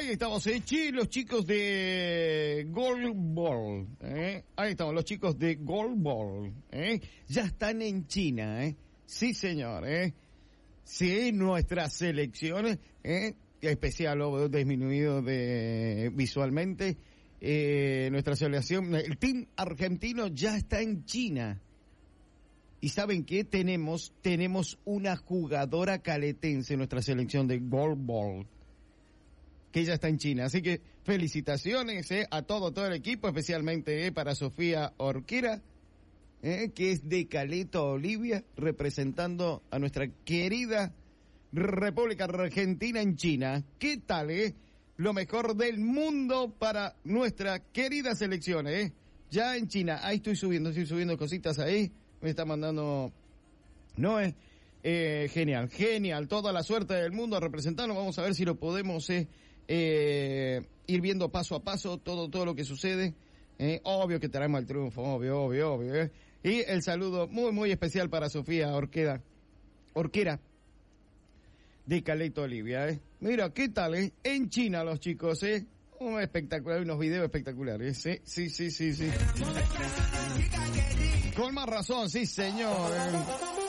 Ahí estamos, los chicos de Goalball, ahí estamos, los chicos de Goalball, ya están en China, sí señor, sí, nuestra selección, especial o disminuido visualmente, nuestra selección, el team argentino ya está en China. Y ¿saben qué? Tenemos una jugadora caletense en nuestra selección de Goalball, que ella está en China. Así que felicitaciones a todo el equipo, especialmente para Sofía Orquera, que es de Caleta, Olivia, representando a nuestra querida República Argentina en China. ¿Qué tal, Lo mejor del mundo para nuestra querida selección, ya en China. Ahí estoy subiendo cositas ahí. Me está mandando Noé. Genial. Toda la suerte del mundo representando. Vamos a ver si lo podemos ir viendo paso a paso todo lo que sucede. Obvio que traemos el triunfo, obvio. Y el saludo muy especial para Sofía Orquera de Caleta, Olivia. Mira, ¿qué tal, en China los chicos, un espectacular, unos videos espectaculares, sí. Con más razón, sí señor.